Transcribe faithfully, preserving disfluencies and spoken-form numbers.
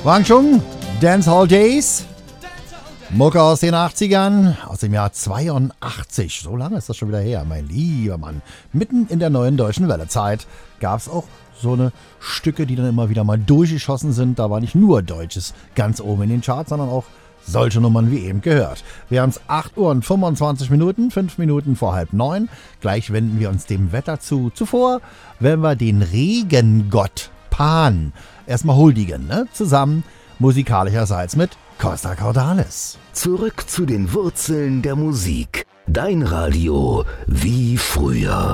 Wang Chung, Dancehall Days. Mucke aus den achtzigern, aus dem Jahr zweiundachtzig. So lange ist das schon wieder her, mein lieber Mann. Mitten in der neuen deutschen Wellezeit gab es auch so eine Stücke, die dann immer wieder mal durchgeschossen sind. Da war nicht nur Deutsches ganz oben in den Charts, sondern auch solche Nummern wie eben gehört. Wir haben es acht Uhr und fünfundzwanzig Minuten, fünf Minuten vor halb neun. Gleich wenden wir uns dem Wetter zu. Zuvor werden wir den Regengott Pan erstmal huldigen, ne? Zusammen musikalischerseits mit Costa Cordalis. Zurück zu den Wurzeln der Musik. Dein Radio wie früher.